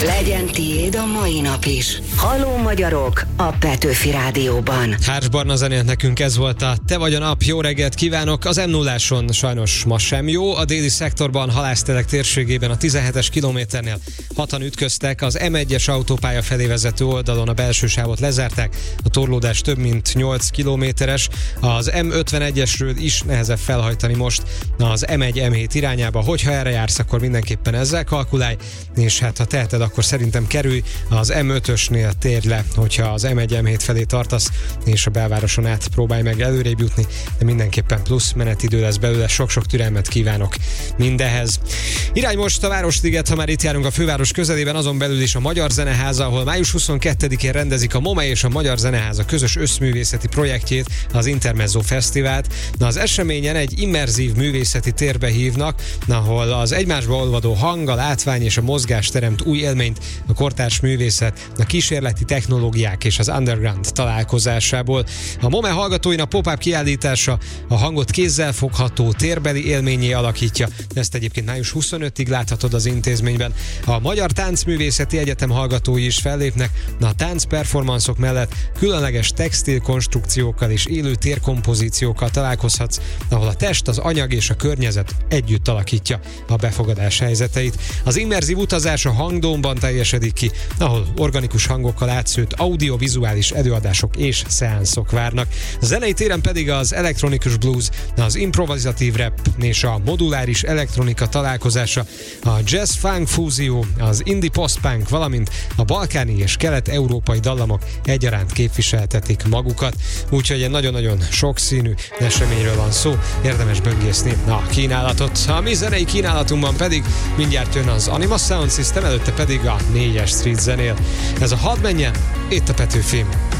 Legyen tiéd a mai nap is. Halló magyarok a Petőfi Rádióban. Hárs Barna zenélt nekünk, ez volt a Te vagy a nap. Jó reggelt kívánok! Az M0-áson sajnos ma sem jó. A déli szektorban, Halásztelek térségében a 17-es kilométernél 6-an ütköztek. Az M1-es autópálya felé vezető oldalon a belső sávot lezárták. A torlódás több mint 8 kilométeres. Az M51-esről is nehezebb felhajtani most az M1-M7 irányába. Hogyha erre jársz, akkor mindenképpen ezzel kalkulálj, és hát ha teheted, akkor szerintem kerülj az M5-ösnél, térj le, hogyha az M1-M7 felé tartasz, és a belvároson át próbálj meg előrébb jutni, de mindenképpen plusz menetidő lesz belőle. Sok-sok türelmet kívánok mindehez. Irány most a Városliget, ha már itt járunk a főváros közelében, azon belül is a Magyar Zeneháza, ahol május 22-én rendezik a MOME és a Magyar Zeneháza közös összművészeti projektjét, az Intermezzo Fesztivált. Az eseményen egy immerzív művészeti térbe hívnak, ahol az egymásba olvadó hang, a látvány és a mozgás teremt új élményt a kortárs művészet, a kísérleti technológiák és az underground találkozásából. A MOME hallgatóinak pop-up kiállítása a hangot kézzelfogható térbeli élményé alakítja. Ezt egyébként május 25-ig láthatod az intézményben. A Magyar Táncművészeti Egyetem hallgatói is fellépnek, a tánc performanszok mellett különleges textil konstrukciókkal és élő térkompozíciókkal találkozhatsz, ahol a test, az anyag és a környezet együtt alakítja a befogadás helyzeteit. Az immerzív utazás a Hangdómban teljesedik ki, ahol organikus hangokkal átszőtt audiovizuális előadások és szeánszok várnak. A zenei téren pedig az elektronikus blues, az improvizatív rap és a moduláris elektronika találkozása, a jazz-funk fúzió, az indie post-punk, valamint a balkáni és kelet-európai dallamok egyaránt képviseltetik magukat. Úgyhogy egy nagyon-nagyon sokszínű eseményről van szó, érdemes böngészni a kínálatot. A mi zenei kínálatunkban pedig mindjárt jön az Anima Sound System, előtte pedig a 4-es Street zenél. Ez a Hadd menjen, itt a Petőfi.